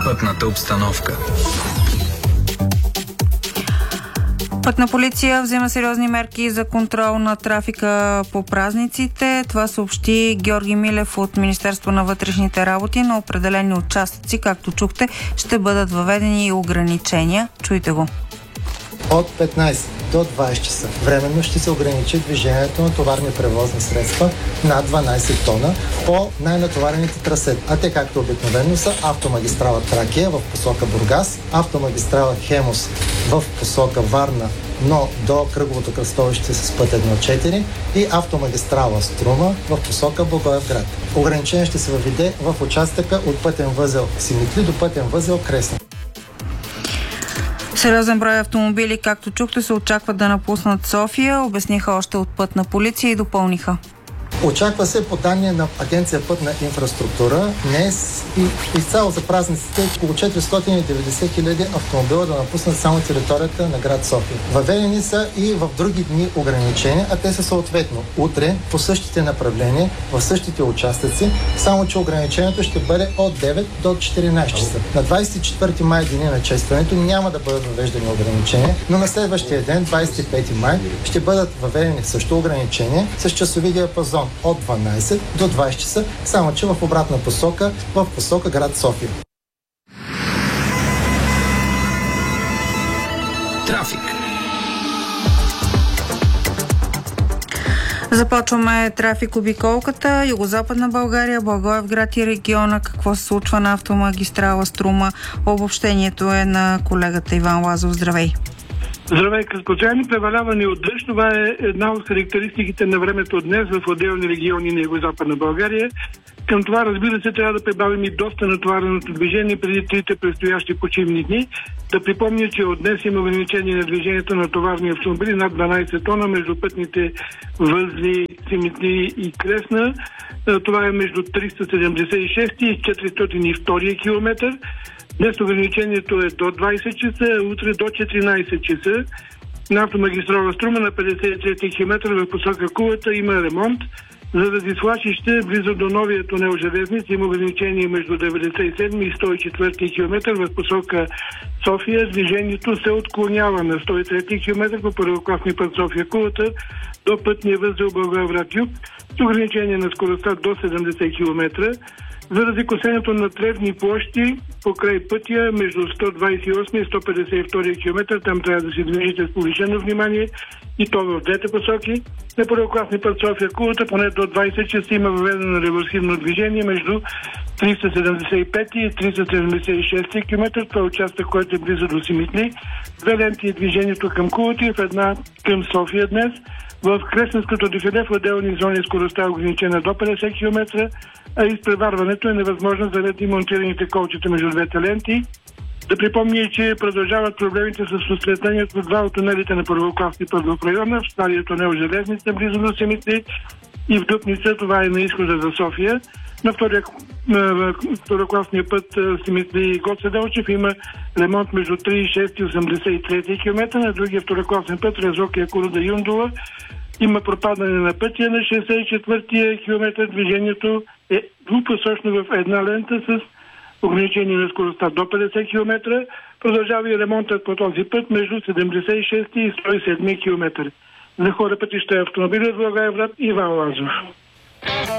Пътната обстановка. Пътна полиция взема сериозни мерки за контрол на трафика по празниците. Това съобщи Георги Милев от Министерство на вътрешните работи. На определени участъци, както чухте, ще бъдат въведени и ограничения. Чуйте го. От 15 до 20 часа временно ще се ограничи движението на товарни превозни средства над 12 тона по най-натоварените трасета. А те, както обикновено, са автомагистрала Тракия в посока Бургас, автомагистрала Хемус в посока Варна, но до кръговото кръстовище с път 1.4 и автомагистрала Струма в посока Благоевград. Ограничение ще се въведе в участъка от пътен възел Симитли до пътен възел Кресна. Сериозен брой автомобили, както чухте, се очакват да напуснат София, обясниха още от Пътна полиция и допълниха. Очаква се по данни на Агенция Пътна инфраструктура днес и изцяло за празниците около 490 хиляди автомобила да напуснат само територията на град София. Въведени са и в други дни ограничения, а те са съответно утре по същите направления, в същите участъци, само че ограничението ще бъде от 9 до 14 часа. На 24 май, деня на честването, няма да бъдат въвеждани ограничения, но на следващия ден, 25 май, ще бъдат въведени също ограничения с часови диапазон от 12 до 20 часа, само че в обратна посока, в посока град София. Трафик. Започваме трафик обиколката, Югозападна България, Благоевград и региона. Какво се случва на автомагистрала Струма? Обобщението е на колегата Иван Лазов. Здравей! Здравей, краткотрайни преваляване от дъжд. Това е една от характеристиките на времето днес в отделни региони на Югозападна България. Към това, разбира се, трябва да прибавим и доста натовареното движение преди трите предстоящи почивни дни. Да припомня, че от днес има ограничение на движението на товарни автомобили над 12 тона между пътните възли Симитли и Кресна. Това е между 376 и 402 километър. Днес ограничението е до 20 часа, утре до 14 часа. На автомагистрала Струма на 53 км в посока Кулата има ремонт. Заради свлачище близо до новия тунел Железница има ограничение между 97 и 104 км в посока София. Движението се отклонява на 103 км по първокласния път София Кулата до пътния възел Благоевград юг с ограничение на скоростта до 70 км. Заради косенето на тревни площи покрай пътя между 128 и 152 км, там трябва да се движите с повишено внимание и то в двете посоки. На първокласния път София Кулата поне до 20 часа има въведено реверсивно движение между 375 и 376 км. Това е участък, който е близо до Симитли. Две ленти е движението към Кулата и в една към София днес. В Кресненското дефиле в отделни зони скоростта е ограничена до 50 км, а изпреварването е невъзможно заради монтираните колчета между двете ленти. Да припомня, че продължават проблемите с осветлението в два от тунелите на първокласни път в района, в стария тунел Железница, близо до Симитли, и в Дупница, това е на изхода за София. На второкласния път Симитли и Гоце Делчев има ремонт между 36 и 83 км. На другия второкласен път Резокия Куруда Юндола има пропадане на пътя на 64-я километър. Движението е двупосочно в една лента с ограничение на скоростта до 50 км. Продължава и ремонтът по този път между 76 и 107 км. За хора пътища автомобили от Благоевград Иван Лазов.